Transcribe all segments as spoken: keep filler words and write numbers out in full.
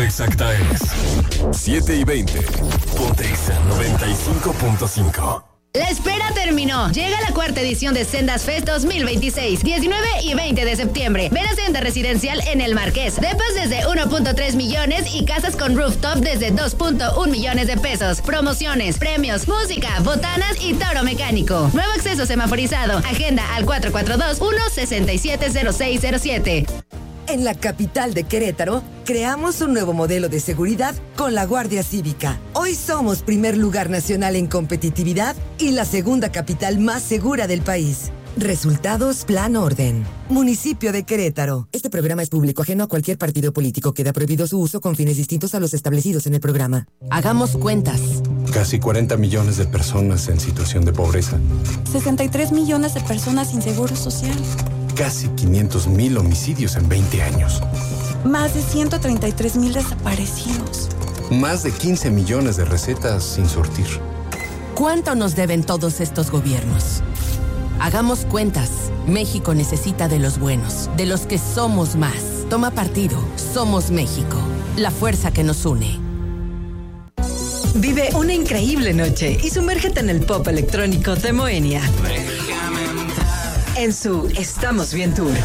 hora exacta es siete y veinte. Ponte Exa noventa y cinco punto cinco. La espera terminó. Llega la cuarta edición de Sendas Fest dos mil veintiséis, diecinueve y veinte de septiembre. Ven a Senda Residencial en El Marqués. Depas desde uno punto tres millones y casas con rooftop desde dos punto uno millones de pesos. Promociones, premios, música, botanas y toro mecánico. Nuevo acceso semaforizado. Agenda al cuatro cuatro dos, uno seis siete cero seis cero siete. En la capital de Querétaro, creamos un nuevo modelo de seguridad con la Guardia Cívica. Hoy somos primer lugar nacional en competitividad y la segunda capital más segura del país. Resultados Plan Orden. Municipio de Querétaro. Este programa es público, ajeno a cualquier partido político. Queda prohibido su uso con fines distintos a los establecidos en el programa. Hagamos cuentas. Casi cuarenta millones de personas en situación de pobreza. sesenta y tres millones de personas sin seguro social. Casi quinientos mil homicidios en veinte años. Más de ciento treinta y tres mil desaparecidos. Más de quince millones de recetas sin surtir. ¿Cuánto nos deben todos estos gobiernos? Hagamos cuentas. México necesita de los buenos, de los que somos más. Toma partido. Somos México. La fuerza que nos une. Vive una increíble noche y sumérgete en el pop electrónico de Moenia. En su Estamos Bien Tour.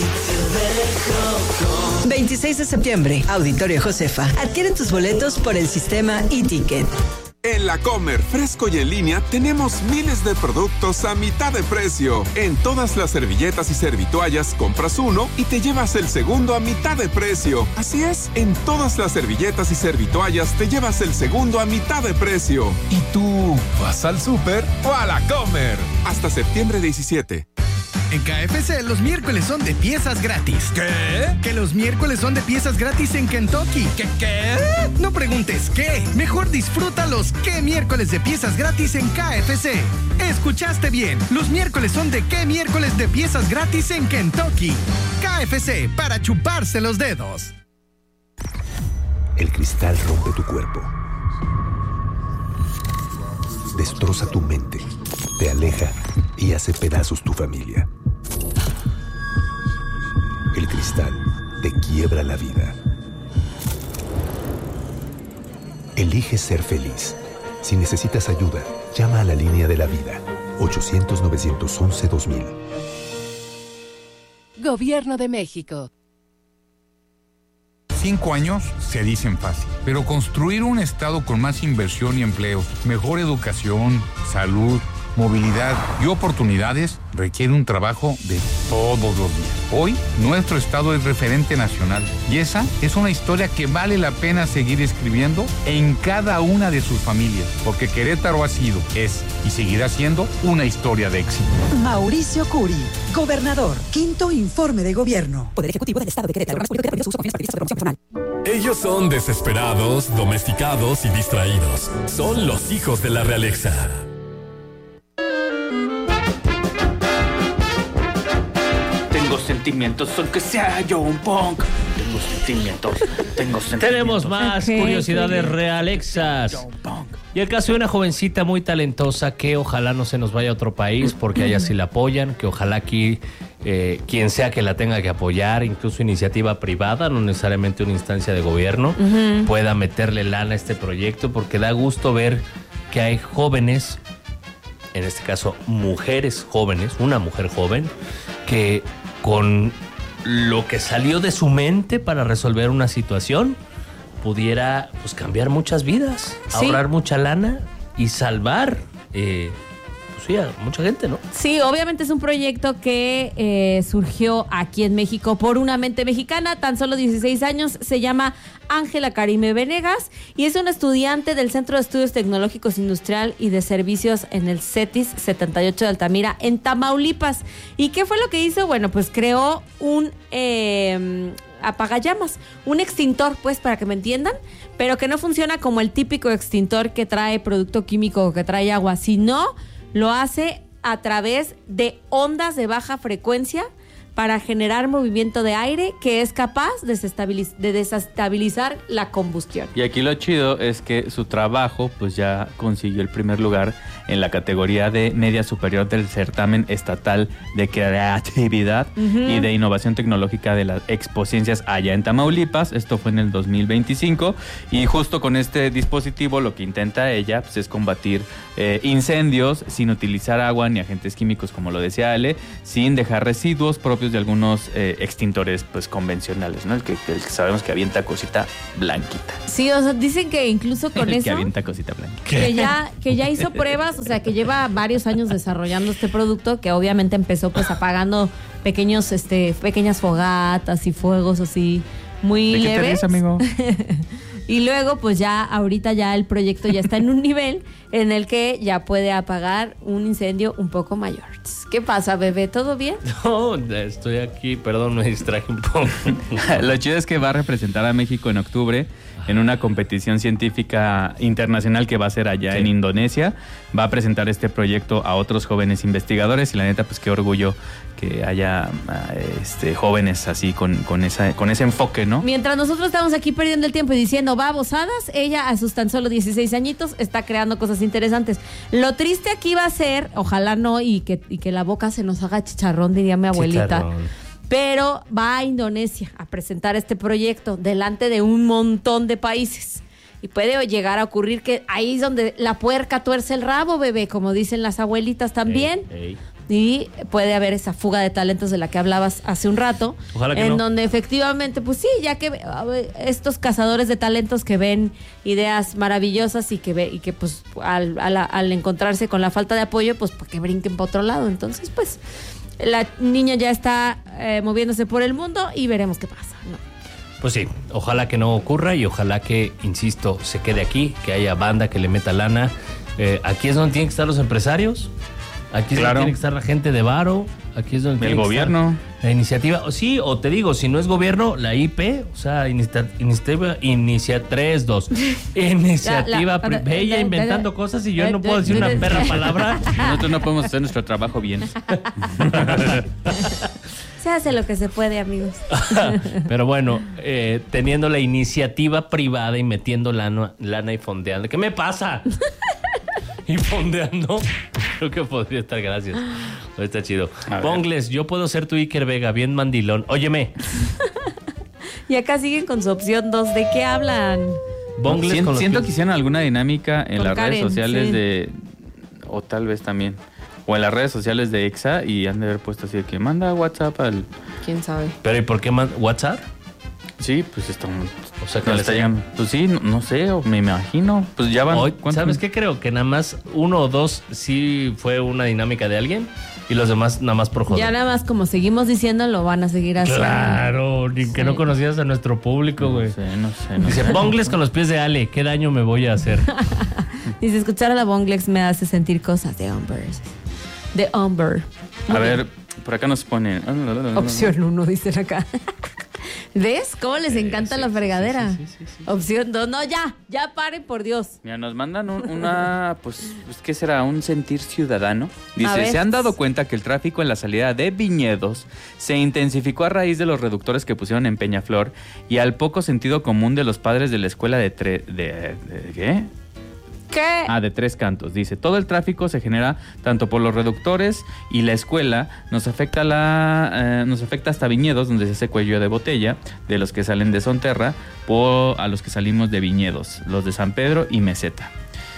veintiséis de septiembre, Auditorio Josefa. Adquieren tus boletos por el sistema e-ticket. En La Comer, fresco y en línea, tenemos miles de productos a mitad de precio. En todas las servilletas y servitoallas, compras uno y te llevas el segundo a mitad de precio. Así es, en todas las servilletas y servitoallas te llevas el segundo a mitad de precio. ¿Y tú vas al súper o a La Comer? Hasta septiembre diecisiete. En K F C los miércoles son de piezas gratis. ¿Qué? Que los miércoles son de piezas gratis en Kentucky. ¿Qué qué? No preguntes qué. Mejor disfruta los qué miércoles de piezas gratis en K F C. Escuchaste bien. Los miércoles son de qué miércoles de piezas gratis en Kentucky. K F C, para chuparse los dedos. El cristal rompe tu cuerpo. Destroza tu mente. Te aleja y hace pedazos tu familia. El cristal te quiebra la vida. Elige ser feliz. Si necesitas ayuda, llama a la línea de la vida. ochocientos, novecientos once, dos mil. Gobierno de México. Cinco años se dicen fácil, pero construir un estado con más inversión y empleos, mejor educación, salud, movilidad y oportunidades requiere un trabajo de todos los días. Hoy, nuestro estado es referente nacional y esa es una historia que vale la pena seguir escribiendo en cada una de sus familias, porque Querétaro ha sido, es y seguirá siendo una historia de éxito. Mauricio Curi, gobernador, quinto informe de gobierno. Poder Ejecutivo del Estado de Querétaro. Ellos son desesperados, domesticados y distraídos. Son los hijos de la realeza. Tengo sentimientos, aunque sea yo un punk. Tengo sentimientos, tengo sentimientos. Tenemos más okay, curiosidades okay. realexas. Y el caso de una jovencita muy talentosa que ojalá no se nos vaya a otro país porque a ella sí la apoyan, que ojalá aquí eh, quien sea que la tenga que apoyar, incluso iniciativa privada, no necesariamente una instancia de gobierno, uh-huh. pueda meterle lana a este proyecto, porque da gusto ver que hay jóvenes, en este caso mujeres jóvenes, una mujer joven, que con lo que salió de su mente para resolver una situación pudiera pues cambiar muchas vidas, ¿sí? Ahorrar mucha lana y salvar eh, pues, sí, a mucha gente, ¿no? Sí, obviamente es un proyecto que eh, surgió aquí en México por una mente mexicana, tan solo dieciséis años, se llama Ángela Karime Venegas y es una estudiante del Centro de Estudios Tecnológicos Industrial y de Servicios en el CETIS setenta y ocho de Altamira, en Tamaulipas. ¿Y qué fue lo que hizo? Bueno, pues creó un eh, apagallamas, un extintor, pues, para que me entiendan, pero que no funciona como el típico extintor que trae producto químico o que trae agua, sino lo hace a través de ondas de baja frecuencia para generar movimiento de aire que es capaz de desestabiliz- de desestabilizar la combustión. Y aquí lo chido es que su trabajo pues ya consiguió el primer lugar en la categoría de media superior del certamen estatal de creatividad uh-huh. y de innovación tecnológica de las Expociencias allá en Tamaulipas. Esto fue en el dos mil veinticinco y justo con este dispositivo lo que intenta ella pues, es combatir eh, incendios sin utilizar agua ni agentes químicos, como lo decía Ale, sin dejar residuos propios de algunos eh, extintores pues convencionales, ¿no? El que, el que sabemos que avienta cosita blanquita. Sí, o sea, dicen que incluso con el eso que avienta cosita blanquita. Que ya, que ya hizo pruebas, o sea, que lleva varios años desarrollando este producto, que obviamente empezó pues apagando pequeños, este, pequeñas fogatas y fuegos así muy ¿De qué leves. te ríes, amigo? Y luego, pues ya, ahorita ya el proyecto ya está en un nivel en el que ya puede apagar un incendio un poco mayor. ¿Qué pasa, bebé? ¿Todo bien? No, estoy aquí, perdón, me distraje un poco. Lo chido es que va a representar a México en octubre en una competición científica internacional que va a ser allá sí. en Indonesia. Va a presentar este proyecto a otros jóvenes investigadores y la neta, pues qué orgullo que haya este, jóvenes así con, con, esa, con ese enfoque, ¿no? Mientras nosotros estamos aquí perdiendo el tiempo y diciendo babosadas, ella a sus tan solo dieciséis añitos está creando cosas interesantes. Lo triste aquí va a ser, ojalá no, y que, y que la boca se nos haga chicharrón, diría mi abuelita. Chicharrón. Pero va a Indonesia a presentar este proyecto delante de un montón de países. Y puede llegar a ocurrir que ahí es donde la puerca tuerce el rabo, bebé, como dicen las abuelitas también. Ey, ey. Y puede haber esa fuga de talentos de la que hablabas hace un rato. Ojalá que en no. donde efectivamente, pues sí, ya que estos cazadores de talentos que ven ideas maravillosas y que ve, y que pues al, al, al encontrarse con la falta de apoyo, pues para que brinquen para otro lado. Entonces, pues la niña ya está eh, moviéndose por el mundo y veremos qué pasa, ¿no? Pues sí, ojalá que no ocurra y ojalá que, insisto, se quede aquí, que haya banda, que le meta lana. Eh, aquí es donde tienen que estar los empresarios, aquí es claro. donde tiene que estar la gente de varo, aquí es donde tiene el gobierno. Que estar la iniciativa. O sí, o te digo, si no es gobierno, la I P, o sea, inicia, iniciativa, inicia tres, dos. Iniciativa, la, la, ella inventando cosas y yo no puedo decir una perra palabra. Nosotros no podemos hacer nuestro trabajo bien. Se hace lo que se puede, amigos. Pero bueno, eh, teniendo la iniciativa privada y metiendo lana, lana y fondeando. ¿Qué me pasa? Y fondeando. Creo que podría estar, gracias. Está chido. Bongles, yo puedo ser tu Iker Vega, bien mandilón. Óyeme. Y acá siguen con su opción dos. ¿De qué hablan? Bongles siento, con siento que hicieron alguna dinámica en con las Karen, redes sociales sí. de... O tal vez también... O en las redes sociales de Exa y han de haber puesto así de que manda WhatsApp al... ¿Quién sabe? ¿Pero y por qué manda WhatsApp? Sí, pues está... O sea, que le está llamando. Pues sí, no, no sé, o me imagino. Pues ya van... Hoy, ¿sabes qué? Creo que nada más uno o dos sí fue una dinámica de alguien y los demás nada más por joder. Ya nada más como seguimos diciendo, lo van a seguir haciendo. Claro, ni sí. que no conocías a nuestro público, güey. No sé, no sé. No Dice, sé. Bongles con los pies de Ale, ¿qué daño me voy a hacer? Dice, escuchar a la Bongles me hace sentir cosas de hombres. De Umber. A ver, por acá nos ponen... Opción uno, dicen acá. ¿Ves? ¿Cómo les encanta eh, sí, la fregadera? Sí, sí, sí, sí. Opción dos. No, ya, ya paren, por Dios. Mira, nos mandan un, una, pues, ¿qué será? Un sentir ciudadano. Dice, se han dado cuenta que el tráfico en la salida de Viñedos se intensificó a raíz de los reductores que pusieron en Peñaflor y al poco sentido común de los padres de la escuela de... Tre- de, de ¿Qué? ¿Qué? Ah, de Tres Cantos. Dice, todo el tráfico se genera tanto por los reductores y la escuela. Nos afecta la eh, nos afecta hasta Viñedos, donde se hace cuello de botella, de los que salen de Sonterra, por, a los que salimos de Viñedos, los de San Pedro y Meseta.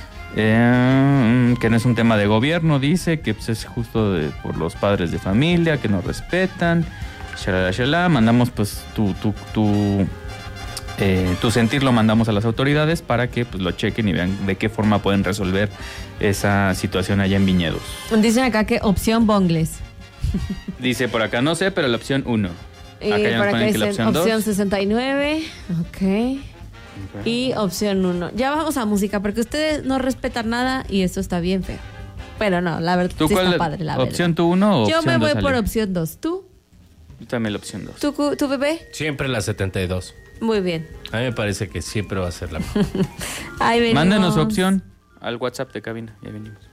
Eh, que no es un tema de gobierno, dice, que pues, es justo de, por los padres de familia, que nos respetan. Shalala, shalala. Mandamos pues tu... tu, tu Eh, tu sentir lo mandamos a las autoridades para que pues, lo chequen y vean de qué forma pueden resolver esa situación allá en Viñedos. Dicen acá que opción Bongles. Dice por acá, no sé, pero la opción uno. Eh, acá ya nos ponen que la opción dos. Opción sesenta y nueve, okay. ok. Y opción uno. Ya vamos a música, porque ustedes no respetan nada y eso está bien feo. Pero no, la verdad ¿Tú sí cuál, está padre, la ¿Opción verdad. tú uno o Yo opción me voy dos, por Ale? opción dos. ¿Tú? Yo también la opción dos. ¿Tú, ¿Tú, bebé? Siempre la setenta y dos. Muy bien. A mí me parece que siempre va a ser la mejor. Ahí venimos. Mándenos su opción al WhatsApp de cabina. Ya venimos.